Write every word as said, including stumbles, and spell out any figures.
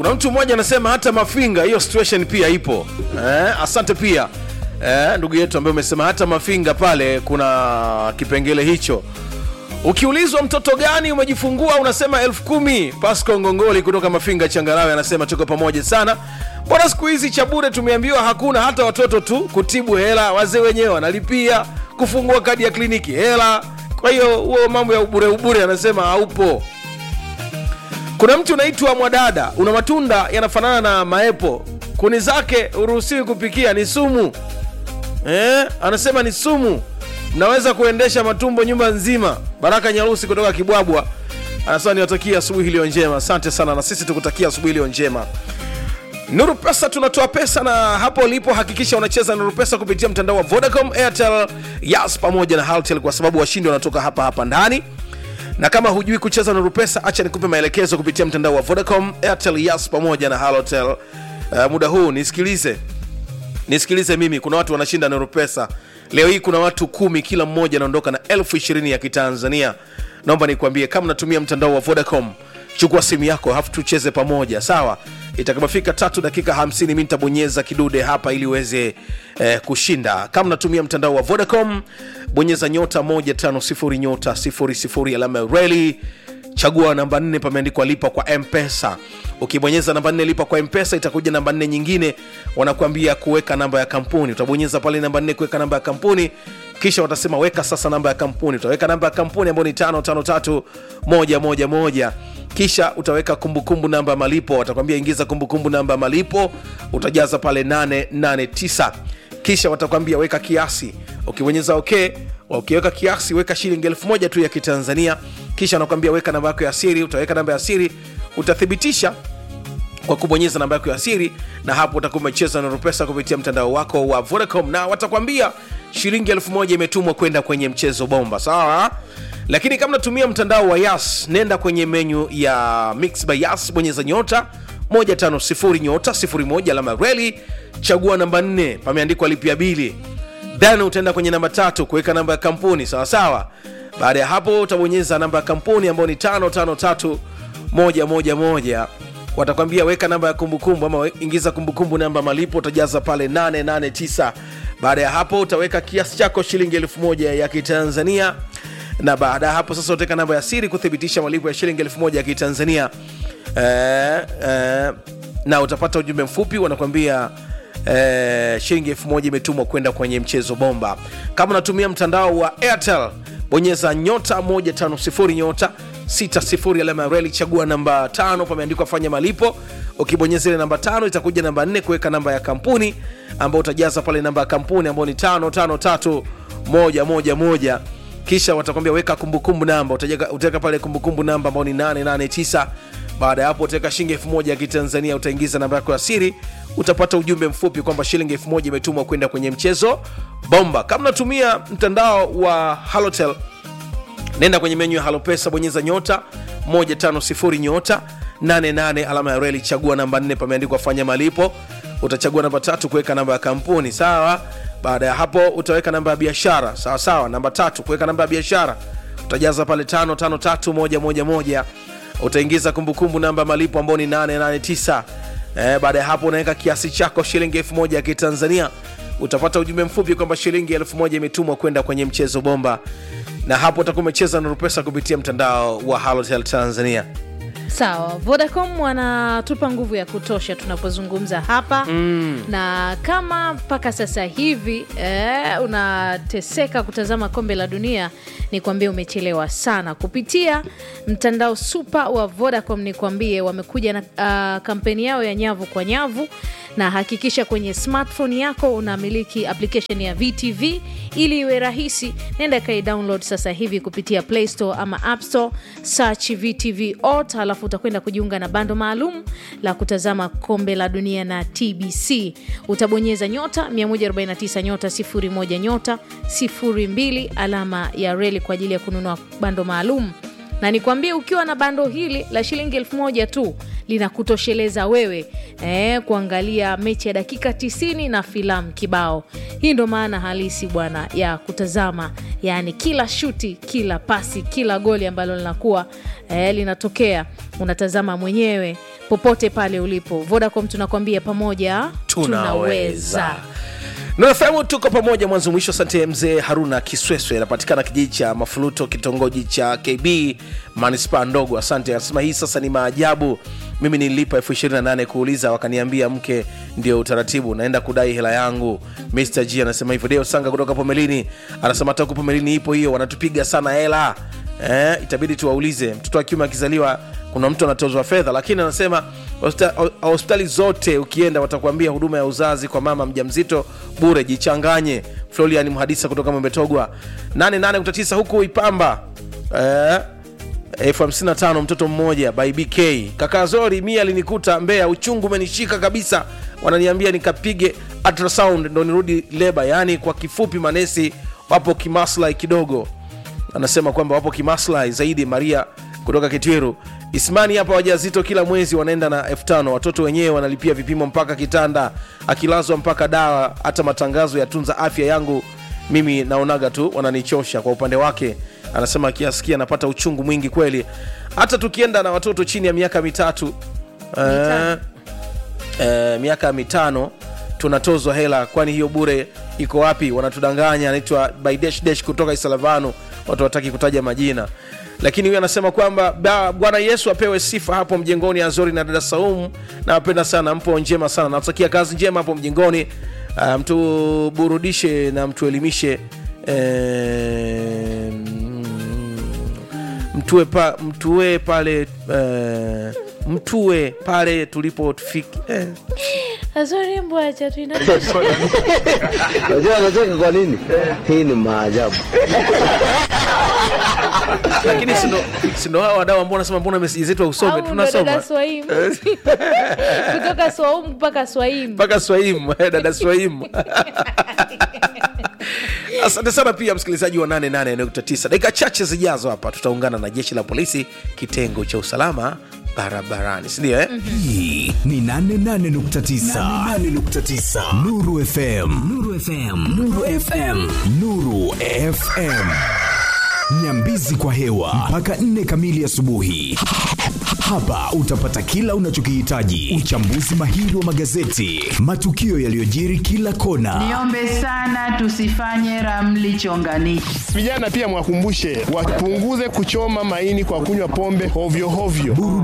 Kuna mtu mmoja anasema hata Mafinga hiyo situation pia ipo. Eh, asante pia. Eh, ndugu yetu ambaye umesema hata Mafinga pale kuna kipengele hicho. Ukiulizwa mtoto gani umejifungua unasema elfu kumi. Pasco Ngongoli kutoka Mafinga Changarawe anasema tuko pamoja sana. Bwana siku hizi cha bure tumeambiwa hakuna, hata watoto tu kutibu hela, wazee wenyewe wanalipia, kufungua kadi ya kliniki hela. Kwa hiyo huo mambo ya ubure ubure anasema haupo. Kuna mtu unaitwa Mwadada, una matunda yanafanana na maepo. Kuni zake uruhusiwi kupikia, ni sumu. Eh, anasema ni sumu. Mnaweza kuendesha matumbo nyumba nzima. Baraka Nyarusi kutoka Kibwabwa anasema niwatakia asubuhi iliyo njema. Asante sana na sisi tukutakia asubuhi iliyo njema. Nuru Pesa tunatoa pesa, na hapo ulipo hakikisha unacheza Nuru Pesa kupitia mtandao wa Vodacom, Airtel, Yas pamoja na Halotel, kwa sababu washindi wanatoka hapa hapa ndani. Na kama hujui kucheza Nuru Pesa, acha nikupe maelekezo kupitia mtandao wa Vodacom, Airtel, Yas pamoja na Halotel. Uh, muda huu nisikilize. Nisikilize mimi, kuna watu wanashinda Nuru Pesa. Leo hii kuna watu kumi, kila mmoja anaondoka na elfu ishirini ya Kitanzania. Naomba nikwambie, kama unatumia mtandao wa Vodacom, chukua simu yako hafu tucheze pamoja, sawa? Itakapofika tatu dakika hamsini mimi nitabonyeza kidude hapa ili uweze eh, kushinda. Kama unatumia mtandao wa Vodacom, bonyeza nyota moja tano sifuri nyota sifuri sifuri alama ya reli, chagua namba nne, pameandikwa lipa kwa M-Pesa. Ukibonyeza namba nne lipa kwa M-Pesa, itakuja namba nne nyingine, wanakuambia kuweka namba ya kampuni. Utabonyeza pale namba nne kuweka namba ya kampuni, kisha watasema weka sasa namba ya kampuni. Utaweka namba ya kampuni ambayo ni tano tano tatu moja moja moja. Kisha utaweka kumbukumbu namba ya malipo, watakwambia ingiza kumbukumbu namba ya malipo, utajaza pale nane nane tisa. Kisha watakwambia weka kiasi. Ukibonyeza okay, ukiweka kiasi weka shilingi elfu moja tu ya Kitanzania. Kisha wanakuambia weka namba yako ya siri, utaweka namba ya siri, utathibitisha kwa kubonyeza namba yako ya siri, na hapo utakuwa umecheza Nuru Pesa kupitia mtandao wako wa Vodacom, na watakwambia shilingi elfu moja imetumwa kwenda kwenye mchezo bomba, sawa? Lakini kama unatumia mtandao wa Yas, nenda kwenye menu ya Mix by Yas, bonyeza nyota moja tano sifuri nyota sifuri moja alama reli, chagua namba nne, pameandikwa lipia bili. Then utaenda kwenye namba tatu kuweka namba ya kampuni, sawa sawa. Baada ya hapo utabonyeza namba ya kampuni ambayo ni tano tano tatu moja moja moja. Watakwambia weka namba ya kumbukumbu ama ingiza kumbukumbu namba malipo, utajaza pale nane nane tisa. Baada ya hapo utaweka kiasi chako shilingi elfu moja ya Kitanzania. Na baada hapo sasa utaweka namba ya siri kuthibitisha malipo ya shilingi elfu moja ya Kitanzania. Eh, eh, na utapata ujumbe mfupi wanakuambia eh, shilingi elfu moja imetumwa kwenda kwenye mchezo bomba. Kama unatumia mtandao wa Airtel, bonyeza nyota moja tano sifuri nyota sita sifuri alama ya reli, chagua namba tano, pameandikwa fanya malipo. Ukibonyeza ile namba tano itakuja namba nne kuweka namba ya kampuni ambayo utajaza pale namba ya kampuni ambayo ni tano tano tatu moja moja moja. Kisha watakwambia weka kumbukumbu namba, utaweka pale kumbukumbu namba ambayo ni nane nane tisa. Baada ya hapo utaweka shilingi elfu moja ya Kitanzania, utaingiza namba yako ya siri, utapata ujumbe mfupi kwamba shilingi elfu moja imetumwa kwenda kwenye mchezo bomba. Kama unatumia mtandao wa Halotel, nenda kwenye menu ya Halo Pesa, bonyeza nyota moja tano sifuri nyota nane nane alama ya reli, chagua namba nne, pameandikwa fanya malipo. Utachagua namba tatu kuweka namba ya kampuni, sawa? Baada ya hapo utaweka namba ya biashara, sawa sawa. Namba tatu kuweka namba ya biashara, utajaza pale tano tano tatu moja moja moja. Utaingiza kumbukumbu namba malipo ambayo ni nane nane tisa. Eh, baada ya hapo unaweka kiasi chako shilingi elfu moja ya Kitanzania. Utapata ujumbe mfupi kwamba shilingi elfu moja imetumwa kwenda kwenye mchezo bomba. Na hapo utakuwa umecheza Nuru Pesa kupitia mtandao wa Halotel Tanzania. Sawa, Vodacom wanatupa nguvu ya kutosha tunapozungumza hapa. Mm. Na kama mpaka sasa hivi eh, unateseka kutazama kombe la dunia, ni kuambie umechelewa sana. Kupitia mtandao super wa Vodacom, ni kuambie wamekuja na uh, kampeni yao ya nyavu kwa nyavu. Na hakikisha kwenye smartphone yako unamiliki application ya V T V ili iwe rahisi. Nenda kai download sasa hivi kupitia Play Store ama App Store, search V T V Ot, halafu utakwenda kujiunga na bando maalum la kutazama kombe la dunia na T B C. Utabonyeza nyota mia moja arobaini na tisa nyota sifuri moja nyota sifuri mbili alama ya reli kwa ajili ya kununua bando maalum. Na nikwambie ukiwa na bando hili la shilingi elfu moja tu linakutosheleza wewe eh, kuangalia mechi ya dakika tisini na filamu kibao. Hii ndo maana halisi bwana ya kutazama, yani kila shuti, kila pasi, kila goli ambalo linakuwa eh, linatokea unatazama mwenyewe popote pale ulipo. Vodacom tunakwambia pamoja Tunaweza. tunaweza. Nafahamu tuko pamoja mwanzo mwisho. Asante mzee Haruna Kisweswe, anapatikana kijiji cha Mafuluto, kitongoji cha K B, Manispaa ndogo. Asante. Anasema hii sasa ni maajabu. Mimi nilipa elfu ishirini na nane kuuliza, wakaniambia mke ndio utaratibu, naenda kudai hela yangu. mister G anasema hivyo. Deo Sanga kutoka Pomelini anasema hata huko Pomelini ipo hiyo, wanatupiga sana hela. Eh, itabidi tuwaulize. Mtoto wa kiume akizaliwa kuna mtu anatozwa fedha, lakini anasema hospitali zote ukienda watakwambia huduma ya uzazi kwa mama mjamzito bure, jichanganye. Florian Mhadisa kutoka Mbetogwa nane nane nukta tisa huku Ipamba. Eh, elfu hamsini na tano mtoto mmoja by B K. Kaka Zori mimi alinikuta Mbeya, uchungu umenishika kabisa. Wananiambia nikapige ultrasound ndo nirudi leba. Yani kwa kifupi manesi wapo kimaslahi kidogo. Anasema kwamba wapo kimaslahi zaidi. Maria kutoka Kitwiru. Ismani hapa wajawazito kila mwezi wanaenda na elfu tano. Watoto wenyewe wanalipia vipimo mpaka kitanda, akilazwa mpaka dawa. Hata matangazo ya tunza afya yangu mimi naonaga tu wananichosha. Kwa upande wake anasema kiasikia anapata uchungu mwingi kweli. Hata tukienda na watoto chini ya miaka mitatu uh, uh, miaka mitano tunatozwa hela. Kwani hiyo bure iko wapi? Wanatudanganya. Anaitwa by dash dash kutoka Isalavano, watu wataki kutaja majina. Lakini huyu anasema kwamba Bwana Yesu apewe sifa hapo mjengoni. Azori na dada Saumu nawapenda sana, mpo njema sana, natakia kazi njema hapo mjengoni. Uh, mtu burudishe na mtu elimishe. E, mtuwe pa, mtuwe pale e, mtuwe pale tulipo tufiki. E. Azori mbwacha tu ina. Unajua anacheka kwa nini? Hii ni maajabu. Lakini sindo sindo hao wadau ambao wanasema mbona message zetu usome, tunasoma. Dada Swahim. Kutoka Swahim mpaka Swahim. Mpaka Swahim, dada Swahim. Asante sana pia msikilizaji wa nane nane nukta tisa. Dakika chache zijazo hapa tutaungana na jeshi la polisi kitengo cha usalama barabarani, si ndio eh? Hii ni nane nane nukta tisa Nuru F M. Nuru F M. Nuru F M. Nuru F M. Nyambizi kwa hewa mpaka nne kamili asubuhi. Hapa utapata kila unachokihitaji: uchambuzi mahiri wa magazeti, matukio yaliyojiri kila kona. Niombe sana tusifanye ramli chonganishi. Vijana pia mwakumbushe wapunguze kuchoma maini kwa kunywa pombe hovyo hovyo.